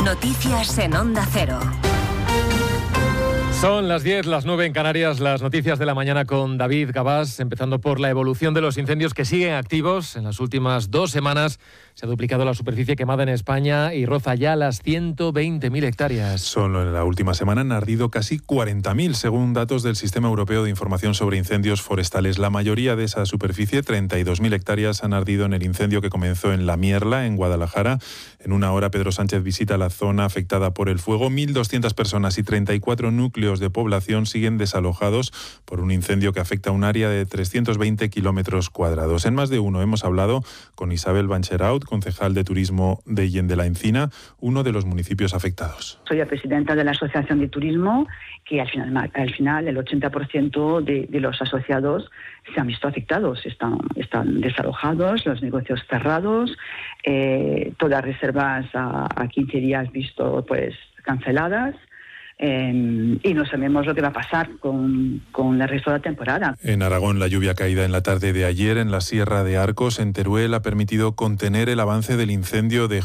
Noticias en Onda Cero. Son las 10, las 9 en Canarias, las noticias de la mañana con David Gabás, empezando por la evolución de los incendios que siguen activos. En las últimas 2 semanas se ha duplicado la superficie quemada en España y roza ya las 120.000 hectáreas. Solo en la última semana han ardido casi 40.000, según datos del Sistema Europeo de Información sobre Incendios Forestales. La mayoría de esa superficie, 32.000 hectáreas, han ardido en el incendio que comenzó en La Mierla, en Guadalajara. En una hora, Pedro Sánchez visita la zona afectada por el fuego. 1.200 personas y 34 núcleos de población siguen desalojados por un incendio que afecta a un área de 320 kilómetros cuadrados. En Más de Uno hemos hablado con Isabel Bancheraut, concejal de turismo de Illén de la Encina, uno de los municipios afectados. Soy la presidenta de la Asociación de Turismo, que al final el 80% de los asociados se han visto afectados, están desalojados, los negocios cerrados, todas reservas a 15 días visto pues canceladas. Y no sabemos lo que va a pasar con el resto de la temporada. En Aragón, la lluvia caída en la tarde de ayer en la Sierra de Arcos, en Teruel, ha permitido contener el avance del incendio de